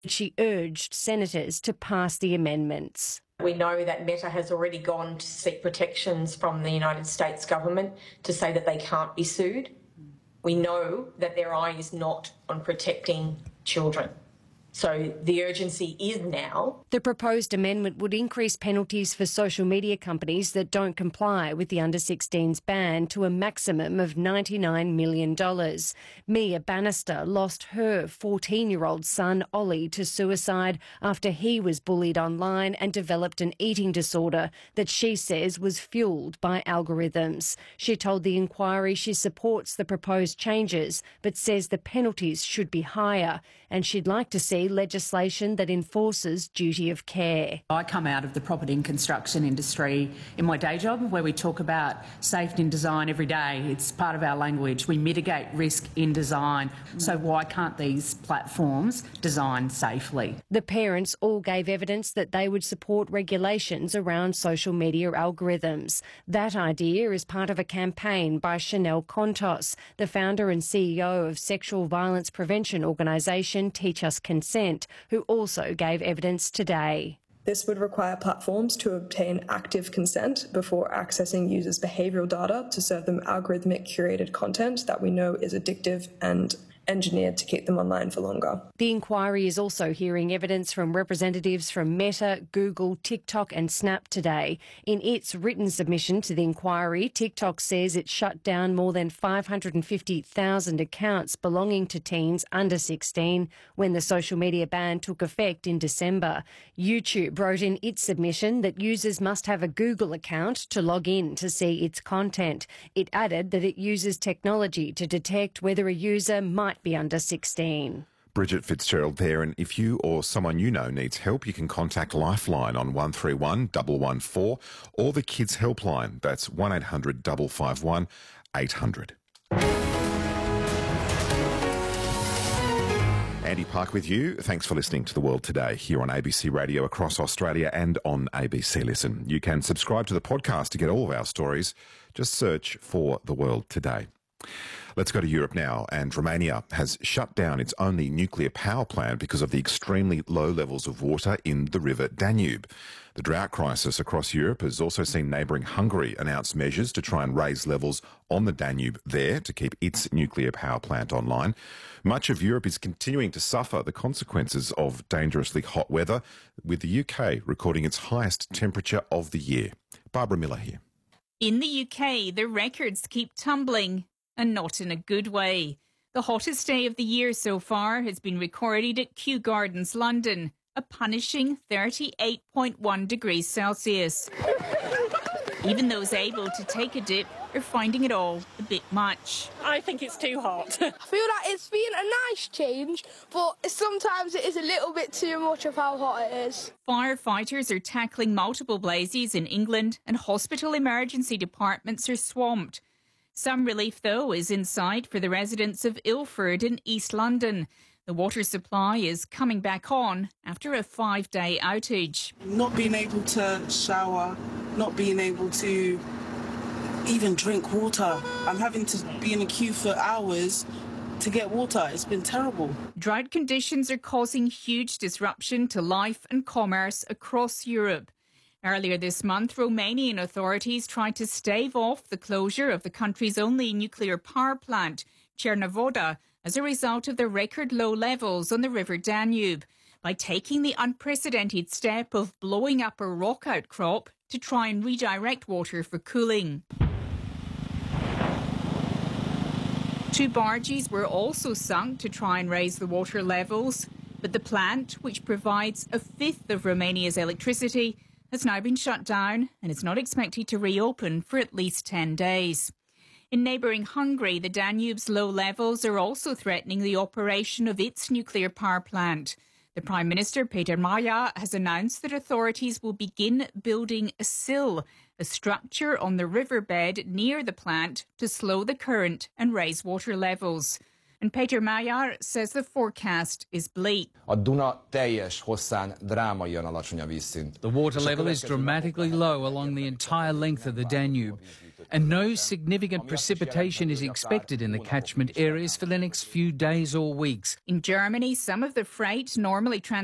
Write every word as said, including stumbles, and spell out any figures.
She urged senators to pass the amendments. We know that Meta has already gone to seek protections from the United States government to say that they can't be sued. We know that their eye is not on protecting children. So the urgency is now. The proposed amendment would increase penalties for social media companies that don't comply with the under sixteens ban to a maximum of ninety-nine million dollars. Mia Bannister lost her fourteen-year-old son, Ollie, to suicide after he was bullied online and developed an eating disorder that she says was fuelled by algorithms. She told the inquiry she supports the proposed changes but says the penalties should be higher, and she'd like to see legislation that enforces duty of care. I come out of the property and construction industry in my day job, where we talk about safety and design every day. It's part of our language. We mitigate risk in design. So why can't these platforms design safely? The parents all gave evidence that they would support regulations around social media algorithms. That idea is part of a campaign by Chanel Contos, the founder and C E O of sexual violence prevention organisation Teach Us Consent, who also gave evidence today. This would require platforms to obtain active consent before accessing users' behavioural data to serve them algorithmic curated content that we know is addictive and engineered to keep them online for longer. The inquiry is also hearing evidence from representatives from Meta, Google, TikTok and Snap today. In its written submission to the inquiry, TikTok says it shut down more than five hundred fifty thousand accounts belonging to teens under sixteen when the social media ban took effect in December. YouTube wrote in its submission that users must have a Google account to log in to see its content. It added that it uses technology to detect whether a user might be under sixteen. Bridget Fitzgerald there, and if you or someone you know needs help, you can contact Lifeline on one three one, one one four or the Kids Helpline. That's one eight hundred, five five one, eight hundred. Andy Park with you. Thanks for listening to The World Today here on A B C Radio across Australia and on A B C Listen. You can subscribe to the podcast to get all of our stories. Just search for The World Today. Let's go to Europe now, and Romania has shut down its only nuclear power plant because of the extremely low levels of water in the river Danube. The drought crisis across Europe has also seen neighbouring Hungary announce measures to try and raise levels on the Danube there to keep its nuclear power plant online. Much of Europe is continuing to suffer the consequences of dangerously hot weather, with the U K recording its highest temperature of the year. Barbara Miller here. In the U K, the records keep tumbling, and not in a good way. The hottest day of the year so far has been recorded at Kew Gardens, London, a punishing thirty-eight point one degrees Celsius. Even those able to take a dip are finding it all a bit much. I think it's too hot. I feel like it's been a nice change, but sometimes it is a little bit too much of how hot it is. Firefighters are tackling multiple blazes in England, and hospital emergency departments are swamped. Some relief, though, is in sight for the residents of Ilford in East London. The water supply is coming back on after a five-day outage. Not being able to shower, not being able to even drink water. I'm having to be in a queue for hours to get water. It's been terrible. Drought conditions are causing huge disruption to life and commerce across Europe. Earlier this month, Romanian authorities tried to stave off the closure of the country's only nuclear power plant, Cernavodă, as a result of the record low levels on the River Danube, by taking the unprecedented step of blowing up a rock outcrop to try and redirect water for cooling. Two barges were also sunk to try and raise the water levels, but the plant, which provides a fifth of Romania's electricity, has now been shut down and is not expected to reopen for at least ten days. In neighbouring Hungary, the Danube's low levels are also threatening the operation of its nuclear power plant. The Prime Minister, Peter Magyar, has announced that authorities will begin building a sill, a structure on the riverbed near the plant to slow the current and raise water levels. And Peter Magyar says the forecast is bleak. The water level is dramatically low along the entire length of the Danube. and no significant precipitation is expected in the catchment areas for the next few days or weeks. In Germany, some of the freight normally transported